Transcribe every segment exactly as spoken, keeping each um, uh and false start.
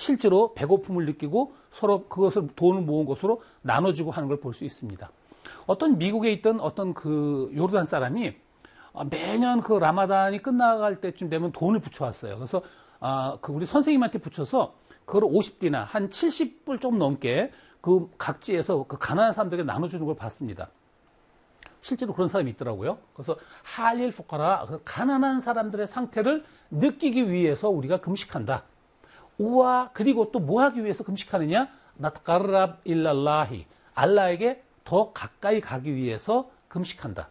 실제로 배고픔을 느끼고 서로 그것을 돈을 모은 것으로 나눠주고 하는 걸 볼 수 있습니다. 어떤 미국에 있던 어떤 그 요르단 사람이 매년 그 라마단이 끝나갈 때쯤 되면 돈을 붙여왔어요. 그래서 아, 그 우리 선생님한테 붙여서 그걸 오십 디나 한 칠십 불 좀 넘게 그 각지에서 그 가난한 사람들에게 나눠주는 걸 봤습니다. 실제로 그런 사람이 있더라고요. 그래서 할일 fuqara, 가난한 사람들의 상태를 느끼기 위해서 우리가 금식한다. 우와, 그리고 또 뭐 하기 위해서 금식하느냐? 나트까르랍 일랄라히, 알라에게 더 가까이 가기 위해서 금식한다.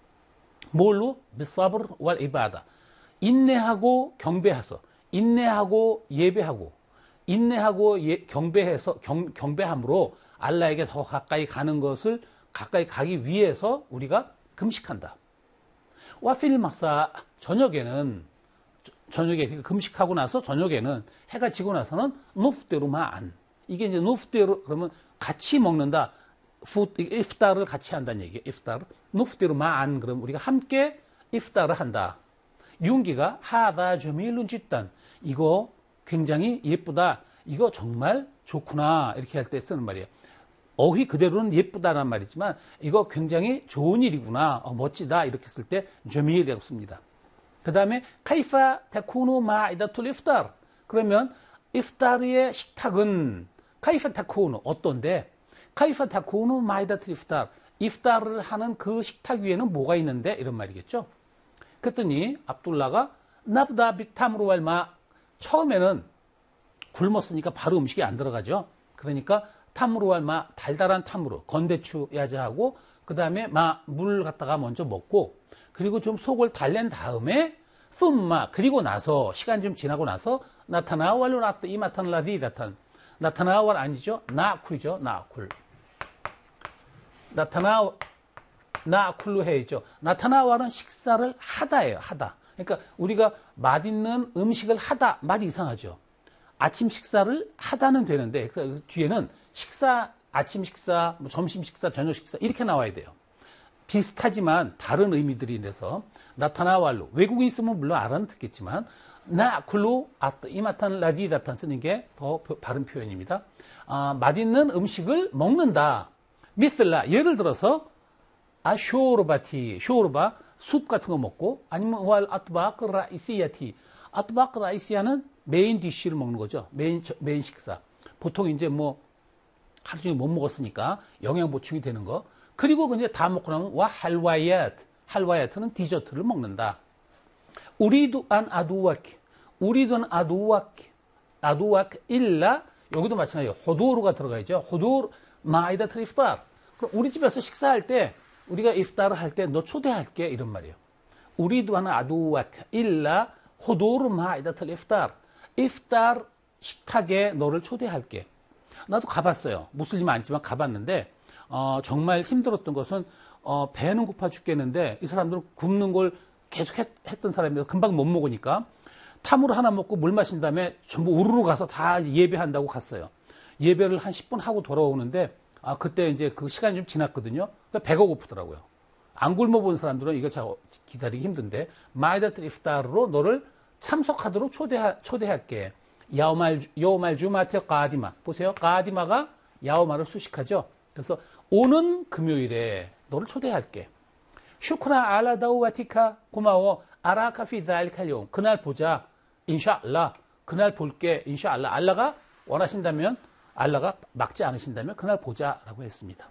뭘로? 비사브르 왈 이바다. 인내하고 경배해서, 인내하고 예배하고, 인내하고 예, 경배해서 경, 경배함으로 알라에게 더 가까이 가는 것을 가까이 가기 위해서 우리가 금식한다. 와필 막사, 저녁에는 저녁에 금식하고 나서 저녁에는 해가 지고 나서는 누프테루마안, 이게 이제 누프테루 그러면 같이 먹는다. 이프타를 같이 한다는 얘기예요. 이프타를 누프테루마안, 그럼 우리가 함께 이프타를 한다. 윤기가 하다 저밀룬 짓단, 이거 굉장히 예쁘다. 이거 정말 좋구나. 이렇게 할 때 쓰는 말이에요. 어휘 그대로는 예쁘다란 말이지만 이거 굉장히 좋은 일이구나. 어, 멋지다. 이렇게 쓸 때 저밀이라고 씁니다. 그 다음에 카이파 타쿠누 마이다툴 이프타르. 그러면 이프타르의 식탁은 카이파 타쿠누 어떤데? 카이파 타쿠누 마이다툴 이프타르. 이프타르를 하는 그 식탁 위에는 뭐가 있는데? 이런 말이겠죠. 그랬더니 압둘라가 나브다 비탐으로 왈마, 처음에는 굶었으니까 바로 음식이 안 들어가죠. 그러니까 탐으로 왈마, 달달한 탐으로 건대추 야자하고 그 다음에 마 물 갖다가 먼저 먹고 그리고 좀 속을 달랜 다음에 쏨마, 그리고 나서 시간 좀 지나고 나서 나타나왈로 나타 이마탄 라디 나탄, 나타나왈 아니죠. 나쿨이죠. 나쿨. 나타나 나쿨로 해야죠. 나타나왈은 식사를 하다예요. 하다. 그러니까 우리가 맛있는 음식을 하다, 말이 이상하죠. 아침 식사를 하다는 되는데 그 뒤에는 식사, 아침 식사, 뭐 점심 식사, 저녁 식사 이렇게 나와야 돼요. 비슷하지만 다른 의미들이 돼서 나타나왈로, 외국인 있으면 물론 알아듣겠지만 나쿨로 아트 이마탄 라디다탄 쓰는 게 더 바른 표현입니다. 아, 맛있는 음식을 먹는다. 미슬라, 예를 들어서 아 쇼르바티, 쇼르바 숲 같은 거 먹고, 아니면 왈 아트바크 라이시야티, 아트바크 라이시야는 메인 디쉬를 먹는 거죠. 메인, 메인 식사. 보통 이제 뭐 하루 종일 못 먹었으니까 영양 보충이 되는 거. 그리고 이제 다 먹고 나면 와 할와이얏, 할와이얏은 디저트를 먹는다. 우리도 안 아두와키, 우리도 안 아두와키, 아두와키 일라, 여기도 마찬가지예요. 호두르가 들어가야죠. 호두르 마이다 트리프타. 그럼 우리 집에서 식사할 때 우리가 이프타를 할 때 너 초대할게 이런 말이에요. 우리도 안 아두와키 일라 호두르 마이다 트리프타. 이프타르 식탁에 너를 초대할게. 나도 가봤어요. 무슬림은 아니지만 가봤는데 어, 정말 힘들었던 것은 어, 배는 고파 죽겠는데 이 사람들은 굶는 걸 계속 했, 했던 사람이라서 금방 못 먹으니까 탐으로 하나 먹고 물 마신 다음에 전부 우르르 가서 다 예배한다고 갔어요. 예배를 한 십 분 하고 돌아오는데 아, 그때 이제 그 시간이 좀 지났거든요. 그러니까 배가 고프더라고요. 안 굶어본 사람들은 이걸 잘 기다리기 힘든데 마이다트 이프타르로 너를 참석하도록 초대, 초대할게. 야오말, 야오말 주마테 까디마. 보세요. 까디마가 야오말을 수식하죠. 그래서 오는 금요일에 너를 초대할게. 슈크나 알라다우 와티카, 고마워. 아라카 피 자일칼용. 그날 보자. 인샤알라. 그날 볼게. 인샤알라. 알라가 원하신다면, 알라가 막지 않으신다면 그날 보자라고 했습니다.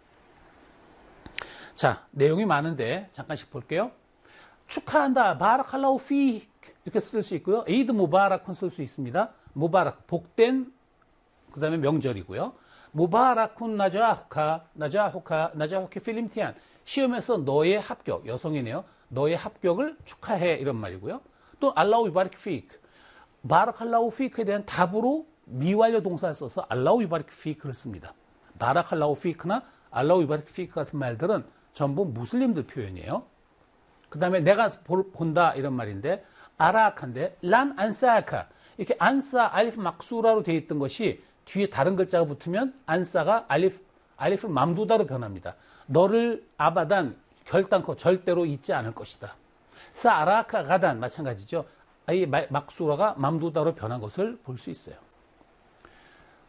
자, 내용이 많은데 잠깐씩 볼게요. 축하한다. 바라칼라우 피. 이렇게 쓸 수 있고요. 에이드 무바라크는 쓸 수 있습니다. 무바라크, 복된, 그 다음에 명절이고요. 무바라쿤 나자후카, 나자후카, 나자후키 필림티안. 시험에서 너의 합격, 여성이네요. 너의 합격을 축하해. 이런 말이고요. 또 알라우 유바리크 피크. 바라칼라우 피크에 대한 답으로 미완료 동사를 써서 알라우 유바리크 피크를 씁니다. 바라칼라우 피크나 알라우 유바리크 피크 같은 말들은 전부 무슬림들 표현이에요. 그 다음에 내가 볼, 본다 이런 말인데 아라카인데 란 안사카, 이렇게 안사 알리프 막수라로 되어 있던 것이 뒤에 다른 글자가 붙으면 안사가 알리프 알리프 맘두다로 변합니다. 너를 아바단 결단코 절대로 잊지 않을 것이다. 사 아라카 가단 마찬가지죠. 이 막수라가 맘두다로 변한 것을 볼 수 있어요.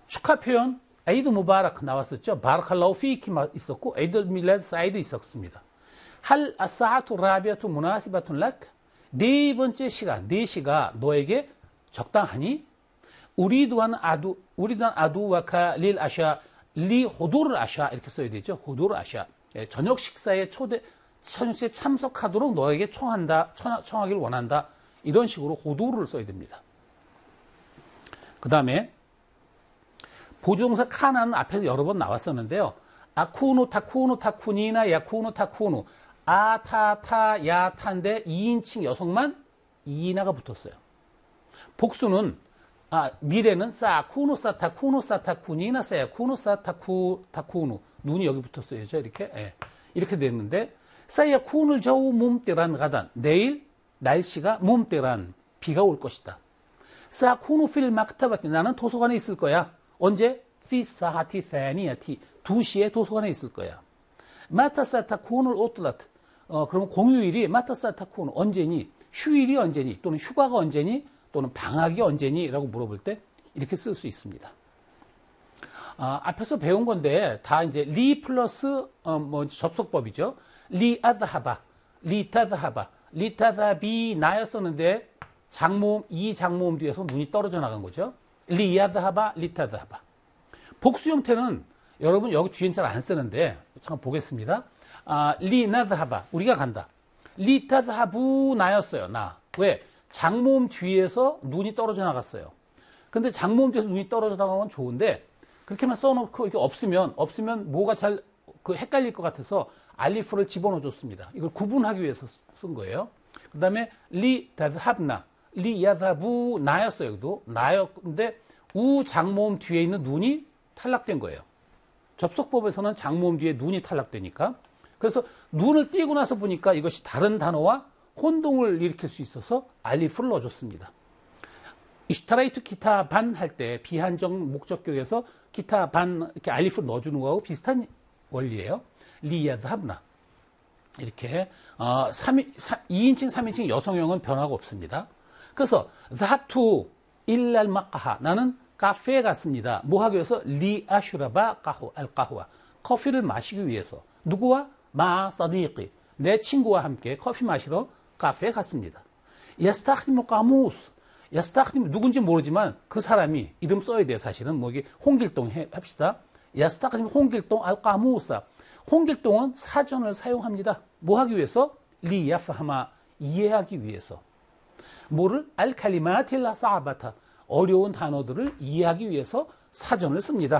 축하 표현 에이드 무바라크 나왔었죠. 바라칼라우 피키 있었고 에이드 밀라드 사이드 있었습니다. 할 아사아투 라비아투 무나시바툰 락 네 번째 시간, 네 시가 너에게 적당하니? 우리도한 아두, 우리도한 아두와카 릴 아샤, 리 호도를 아샤 이렇게 써야 되죠. 호도를 아샤. 예, 저녁 식사에 초대, 저녁 식사에 참석하도록 너에게 청한다, 청하기를 원한다. 이런 식으로 호도를 써야 됩니다. 그 다음에 보조동사 카나는 앞에서 여러 번 나왔었는데요. 아쿠노, 타쿠노, 타쿠니나, 야쿠노, 타쿠노. 아, 타, 타, 야, 타인데 이인칭 여성만 이나가 붙었어요. 복수는 아, 미래는 싸, 쿠노, 싸, 타, 쿠노, 싸, 타, 쿠니나, 싸야, 쿠노, 싸, 타, 쿠, 타, 쿠노. 눈이 여기 붙었어요. 이렇게. 예. 이렇게 됐는데, 싸야, 쿠노, 저우, 몸때란 가단. 내일 날씨가 몸때란 비가 올 것이다. 싸, 쿠노, 필, 마크타바티. 나는 도서관에 있을 거야. 언제? 피, 사하티, 사니아티. 두 시에 도서관에 있을 거야. 마타사타, 쿠노를 오틀라트. 어, 그러면 공휴일이 마타사타, 쿠노. 언제니? 휴일이 언제니? 또는 휴가가 언제니? 또는 방학이 언제니? 라고 물어볼 때 이렇게 쓸 수 있습니다. 아, 앞에서 배운 건데 다 이제 리 플러스 어, 뭐 접속법이죠. 리 아드하바, 리 타드하바, 리 타드하비 나였었는데 장모음, 이 장모음 뒤에서 눈이 떨어져 나간 거죠. 리 아드하바, 리 타드하바. 복수 형태는 여러분 여기 뒤엔 잘 안 쓰는데 잠깐 보겠습니다. 아, 리 나드하바, 우리가 간다. 리 타드하부 나였어요. 나. 왜? 장모음 뒤에서 눈이 떨어져 나갔어요. 근데 장모음 뒤에서 눈이 떨어져 나가면 좋은데 그렇게만 써놓고 이게 없으면 없으면 뭐가 잘 그 헷갈릴 것 같아서 알리프를 집어넣어 줬습니다. 이걸 구분하기 위해서 쓴 거예요. 그 다음에 리 다드합나, 리 야다부 나였어요. 여기도 나였는데 우 장모음 뒤에 있는 눈이 탈락된 거예요. 접속법에서는 장모음 뒤에 눈이 탈락되니까. 그래서 눈을 띄고 나서 보니까 이것이 다른 단어와 혼동을 일으킬 수 있어서 알리프를 넣어줬습니다. 이슈타라이트 기타 반 할 때 비한정 목적격에서 기타 반 이렇게 알리프를 넣어주는 거하고 비슷한 원리예요. 리야드합나 이렇게 어, 이인칭, 삼인칭 여성형은 변화가 없습니다. 그래서 자투 일랄 마카하 나는 카페에 갔습니다. 뭐 하기 위해서? 리아슈라바 까후 알까후와 커피를 마시기 위해서. 누구와? 마 사디끼 내 친구와 함께 커피 마시러 카페에 갔습니다. 야스타흐디무 까무스 야스타흐디무 누군지 모르지만 그 사람이 이름 써야 돼요. 사실은 뭐 이게 홍길동 해, 합시다. 야스타흐디무 홍길동 알 까무사 홍길동은 사전을 사용합니다. 뭐 하기 위해서? 리야파하마 이해하기 위해서. 뭐를? 알칼리마틸라 사바타 어려운 단어들을 이해하기 위해서 사전을 씁니다.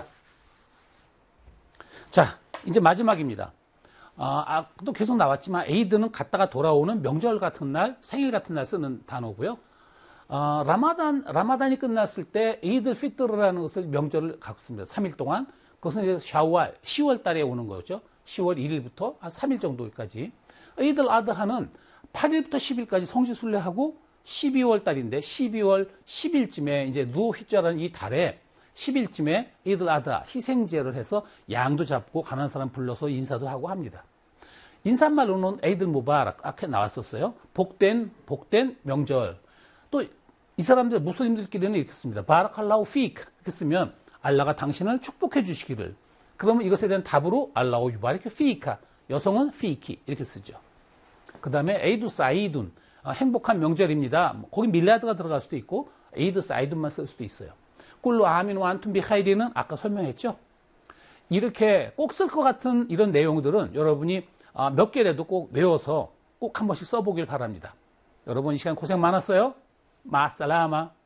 자, 이제 마지막입니다. 아, 또 계속 나왔지만 에이드는 갔다가 돌아오는 명절 같은 날, 생일 같은 날 쓰는 단어고요. 아, 라마단, 라마단이 끝났을 때 에이드 피트르라는 것을 명절을 갖습니다. 삼 일 동안. 그것은 이제 샤왈, 시월 달에 오는 거죠. 시월 일 일부터 한 삼 일 정도까지. 에이드 아드하는 팔 일부터 십 일까지 성지순례하고 십이월 달인데 십이월 십 일쯤에 이제 누히자라는 이 달에 십 일쯤에 이들 아다 희생제를 해서 양도 잡고 가난한 사람 불러서 인사도 하고 합니다. 인사말로는 에이들 무바락 아까 나왔었어요. 복된 복된 명절. 또 이 사람들 무슬림들끼리는 이렇게 씁니다. 바라칼라우 피크 이렇게 쓰면 알라가 당신을 축복해 주시기를. 그러면 이것에 대한 답으로 알라우 유바리크 피카 여성은 피키 이렇게 쓰죠. 그 다음에 에이두 사이둔 행복한 명절입니다. 거기 밀라드가 들어갈 수도 있고 에이드 사이둔만 쓸 수도 있어요. 꿀로 아민 완툰 비하이리는 아까 설명했죠. 이렇게 꼭 쓸 것 같은 이런 내용들은 여러분이 몇 개라도 꼭 외워서 꼭 한 번씩 써보길 바랍니다. 여러분 이 시간 고생 많았어요. 마살라마.